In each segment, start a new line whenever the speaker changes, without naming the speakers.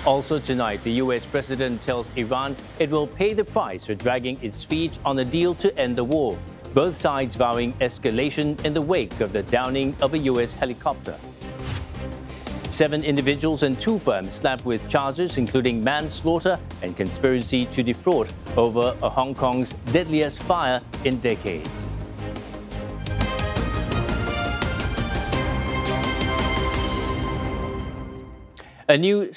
Also tonight, the US president tells Iran it will pay the price for dragging its feet on a deal to end the war. Both sides vowing escalation in the wake of the downing of a US helicopter. 7 individuals and 2 firms slapped with charges including manslaughter and conspiracy to defraud over Hong Kong's deadliest fire in decades. A new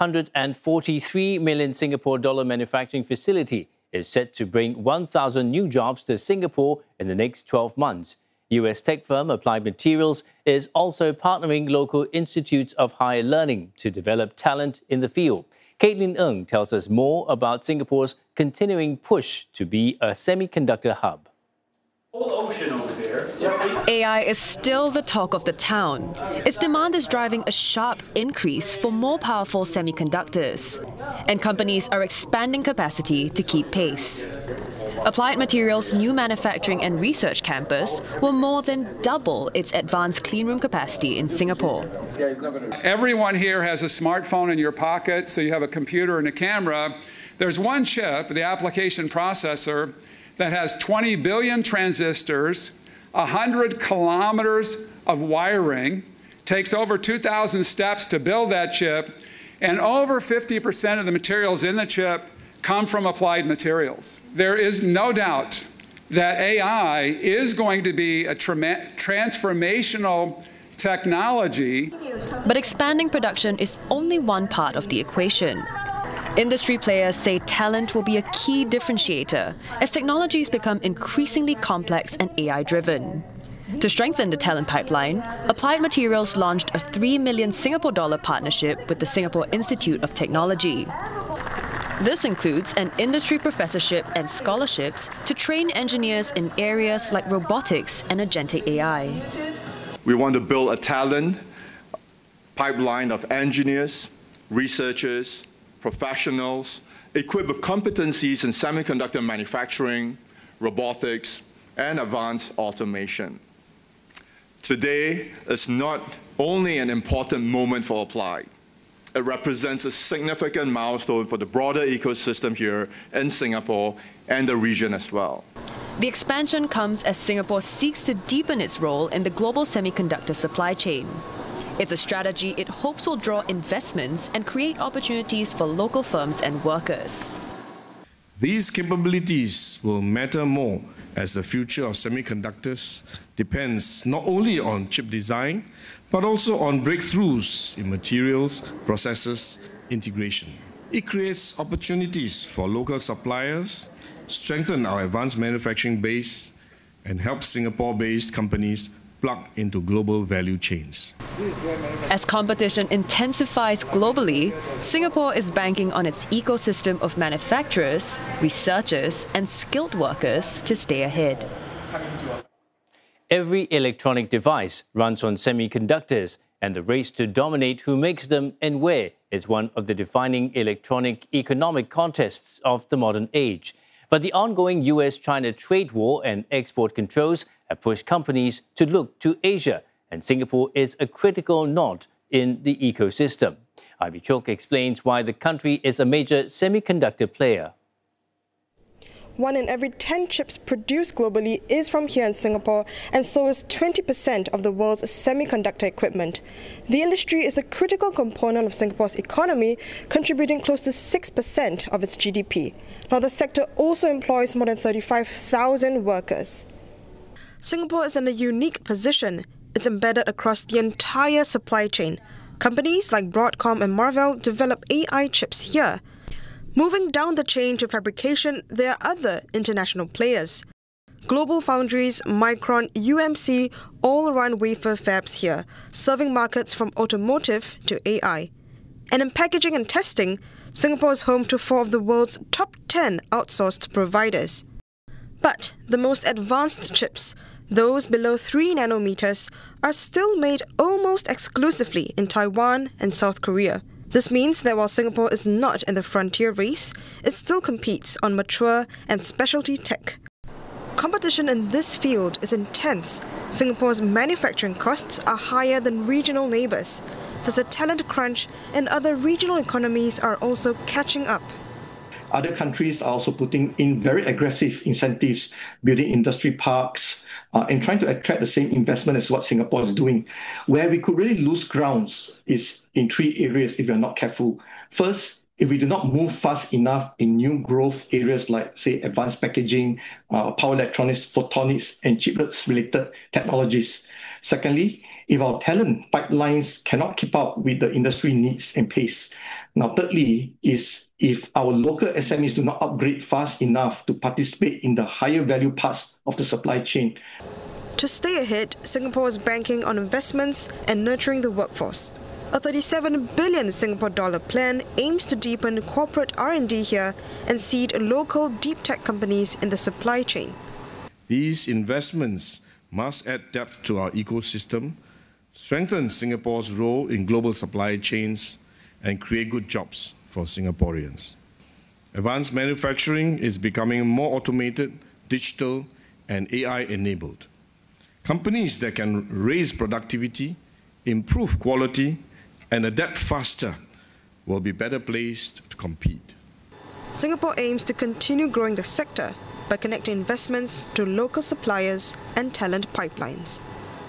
643 million Singapore dollar manufacturing facility is set to bring 1,000 new jobs to Singapore in the next 12 months. US tech firm Applied Materials is also partnering local institutes of higher learning to develop talent in the field. Caitlin Ng tells us more about Singapore's continuing push to be a semiconductor hub.
Ocean over there.
AI is still the talk of the town. Its demand is driving a sharp increase for more powerful semiconductors, and companies are expanding capacity to keep pace. Applied Materials' new manufacturing and research campus will more than double its advanced cleanroom capacity in Singapore.
Everyone here has a smartphone in your pocket, so you have a computer and a camera. There's one chip, the application processor, that has 20 billion transistors, 100 kilometers of wiring, takes over 2,000 steps to build that chip, and over 50% of the materials in the chip come from Applied Materials. There is no doubt that AI is going to be a transformational technology.
But expanding production is only one part of the equation. Industry players say talent will be a key differentiator as technologies become increasingly complex and AI-driven. To strengthen the talent pipeline, Applied Materials launched a 3 million Singapore dollar partnership with the Singapore Institute of Technology. This includes an industry professorship and scholarships to train engineers in areas like robotics and agentic AI.
We want to build a talent pipeline of engineers, researchers, professionals equipped with competencies in semiconductor manufacturing, robotics, and advanced automation. Today is not only an important moment for Applied, it represents a significant milestone for the broader ecosystem here in Singapore and the region as well.
The expansion comes as Singapore seeks to deepen its role in the global semiconductor supply chain. It's a strategy it hopes will draw investments and create opportunities for local firms and workers.
These capabilities will matter more as the future of semiconductors depends not only on chip design, but also on breakthroughs in materials, processes, integration. It creates opportunities for local suppliers, strengthen our advanced manufacturing base, and help Singapore-based companies plug into global value chains.
As competition intensifies globally, Singapore is banking on its ecosystem of manufacturers, researchers, and skilled workers to stay ahead.
Every electronic device runs on semiconductors, and the race to dominate who makes them and where is one of the defining electronic economic contests of the modern age. But the ongoing US-China trade war and export controls have pushed companies to look to Asia, and Singapore is a critical node in the ecosystem. Ivy Chok explains why the country is a major semiconductor player.
1 in every 10 chips produced globally is from here in Singapore, and so is 20% of the world's semiconductor equipment. The industry is a critical component of Singapore's economy, contributing close to 6% of its GDP. Now, the sector also employs more than 35,000 workers. Singapore is in a unique position. It's embedded across the entire supply chain. Companies like Broadcom and Marvell develop AI chips here. Moving down the chain to fabrication, there are other international players. Global Foundries, Micron, UMC all run wafer fabs here, serving markets from automotive to AI. And in packaging and testing, Singapore is home to 4 of the world's top 10 outsourced providers. But the most advanced chips, those below 3 nanometers, are still made almost exclusively in Taiwan and South Korea. This means that while Singapore is not in the frontier race, it still competes on mature and specialty tech. Competition in this field is intense. Singapore's manufacturing costs are higher than regional neighbours. there's a talent crunch and other regional economies are also catching up.
Other countries are also putting in very aggressive incentives, building industry parks, and trying to attract the same investment as what Singapore is doing. Where we could really lose grounds is in three areas if we are not careful. First, if we do not move fast enough in new growth areas like, say, advanced packaging, power electronics, photonics, and chiplets-related technologies. Secondly, if our talent pipelines cannot keep up with the industry needs and pace. Now, thirdly, is if our local SMEs do not upgrade fast enough to participate in the higher value parts of the supply chain.
To stay ahead, Singapore is banking on investments and nurturing the workforce. A 37 billion Singapore dollar plan aims to deepen corporate R&D here and seed local deep tech companies in the supply chain.
These investments must add depth to our ecosystem, strengthen Singapore's role in global supply chains, and create good jobs for Singaporeans. Advanced manufacturing is becoming more automated, digital, and AI-enabled. Companies that can raise productivity, improve quality, and adapt faster will be better placed to compete.
Singapore aims to continue growing the sector by connecting investments to local suppliers and talent pipelines.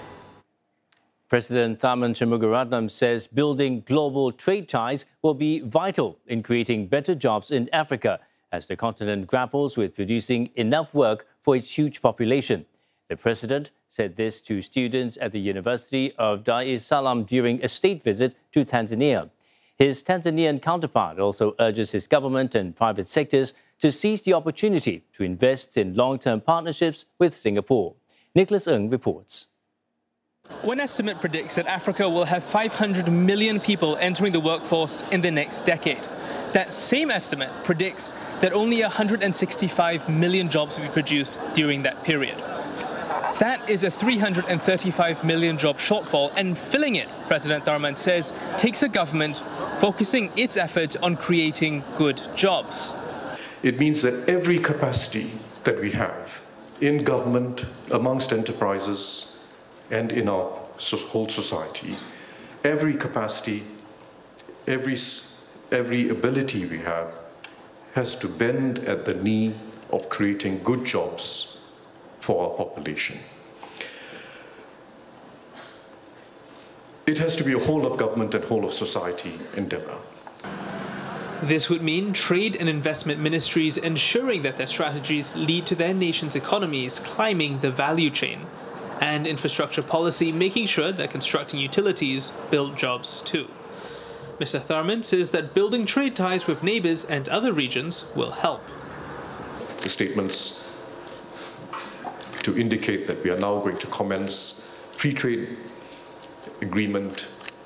President Tharman Shanmugaratnam says building global trade ties will be vital in creating better jobs in Africa as the continent grapples with producing enough work for its huge population. The president said this to students at the University of Dar es Salaam during a state visit to Tanzania. His Tanzanian counterpart also urges his government and private sectors to seize the opportunity to invest in long-term partnerships with Singapore. Nicholas Ng reports.
One estimate predicts that Africa will have 500 million people entering the workforce in the next decade. That same estimate predicts that only 165 million jobs will be produced during that period. That is a 335 million job shortfall, and filling it, President Tharman says, takes a government focusing its effort on creating good jobs.
It means that every capacity that we have in government, amongst enterprises, and in our whole society, every capacity, every ability we have has to bend at the knee of creating good jobs for our population. It has to be a whole of government and whole of society endeavor.
This would mean trade and investment ministries ensuring that their strategies lead to their nation's economies climbing the value chain, and infrastructure policy making sure that constructing utilities build jobs too. Mr. Tharman says that building trade ties with neighbours and other regions will help.
The statements to indicate that we are now going to commence free trade agreement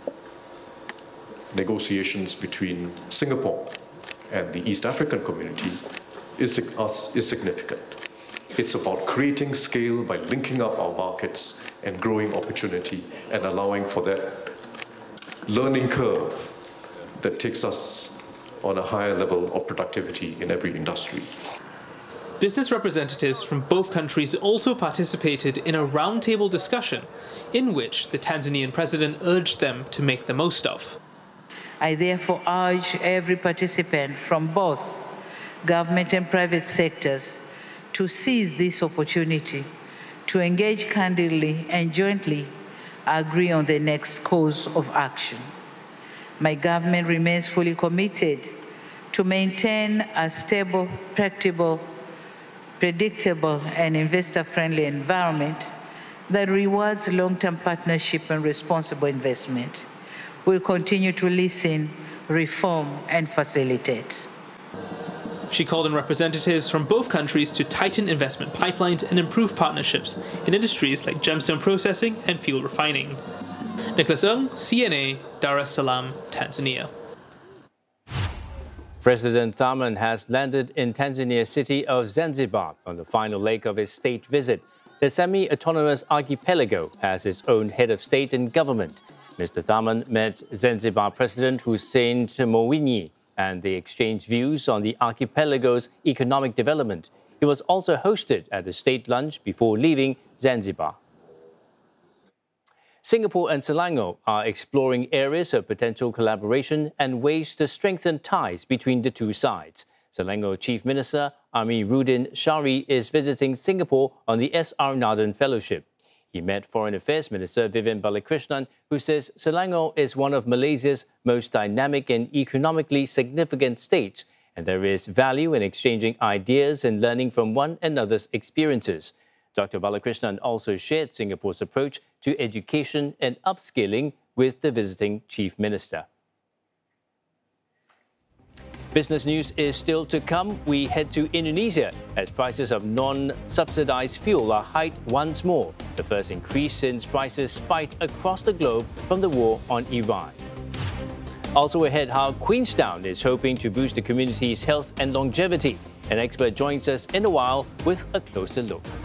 negotiations between Singapore and the East African community is significant. It's about creating scale by linking up our markets and growing opportunity and allowing for that learning curve that takes us on a higher level of productivity in every industry.
Business representatives from both countries also participated in a roundtable discussion in which the Tanzanian president urged them to make the most of.
I therefore urge every participant from both government and private sectors to seize this opportunity to engage candidly and jointly agree on the next course of action. My government remains fully committed to maintain a stable, predictable, and investor-friendly environment that rewards long-term partnership and responsible investment. We'll continue to listen, reform, and facilitate.
She called on representatives from both countries to tighten investment pipelines and improve partnerships in industries like gemstone processing and fuel refining. Nicholas Ng, CNA, Dar es Salaam, Tanzania.
President Tharman has landed in Tanzania's city of Zanzibar on the final leg of his state visit. The semi-autonomous archipelago has its own head of state and government. Mr. Tharman met Zanzibar President Hussein Mwinyi and they exchanged views on the archipelago's economic development. He was also hosted at the state lunch before leaving Zanzibar. Singapore and Selangor are exploring areas of potential collaboration and ways to strengthen ties between the two sides. Selangor Chief Minister Amiruddin Syari is visiting Singapore on the S.R. Nathan Fellowship. He met Foreign Affairs Minister Vivian Balakrishnan, who says Selangor is one of Malaysia's most dynamic and economically significant states, and there is value in exchanging ideas and learning from one another's experiences. Dr. Balakrishnan also shared Singapore's approach to education and upskilling with the visiting Chief Minister. Business news is still to come. We head to Indonesia as prices of non-subsidized fuel are hiked once more, the first increase since prices spiked across the globe from the war on Iran. Also ahead, how Queenstown is hoping to boost the community's health and longevity. An expert joins us in a while with a closer look.